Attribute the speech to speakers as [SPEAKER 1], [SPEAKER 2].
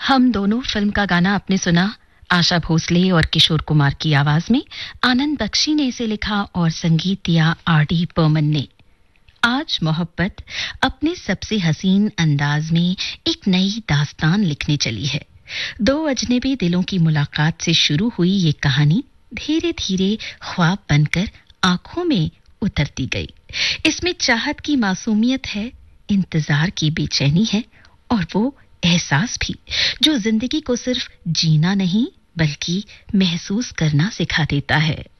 [SPEAKER 1] हम दोनों फिल्म का गाना आपने सुना आशा भोसले और किशोर कुमार की आवाज में। आनंद बख्शी ने इसे लिखा और संगीत दिया आर.डी. बर्मन ने। आज मोहब्बत अपने सबसे हसीन अंदाज में एक नई दास्तान लिखने चली है। दो अजनबी दिलों की मुलाकात से शुरू हुई ये कहानी धीरे धीरे ख्वाब बनकर आंखों में उतरती गई। इसमें चाहत की मासूमियत है, इंतजार की बेचैनी है और वो एहसास भी जो जिंदगी को सिर्फ जीना नहीं बल्कि महसूस करना सिखा देता है।